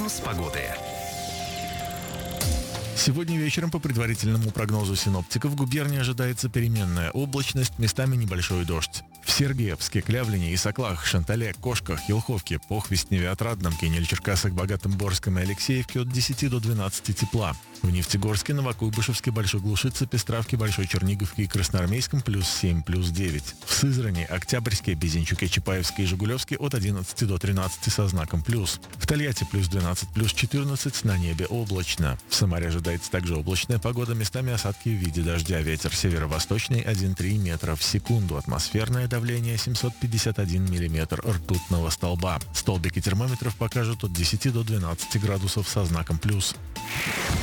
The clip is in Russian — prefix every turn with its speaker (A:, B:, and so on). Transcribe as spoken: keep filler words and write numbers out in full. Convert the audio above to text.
A: Прогноз погоды.
B: Сегодня вечером по предварительному прогнозу синоптиков в губернии ожидается переменная облачность, местами небольшой дождь. В Сергеевске, Клявлине, Исаклах, Шантале, Кошках, Елховке, Похвестневе, Отрадном, Кинель, Черкасах, Богатом, Борском и Алексеевке от десяти до двенадцати тепла. В Нефтегорске, Новокуйбышевске, Большой Глушице, Пестравке, Большой Черниговке и Красноармейском плюс семь, плюс девять. В Сызрани, Октябрьске, Безенчуке, Чапаевске и Жигулевске от одиннадцати до тринадцати со знаком плюс. В Тольятти плюс двенадцать, плюс четырнадцать, на небе облачно. В Самаре ожидается также облачная погода, местами осадки в виде дождя. Ветер северо-восточный один целых три метра в секунду. Атмосферное давление семьсот пятьдесят один миллиметр ртутного столба. Столбики термометров покажут от десяти до двенадцати градусов со знаком плюс.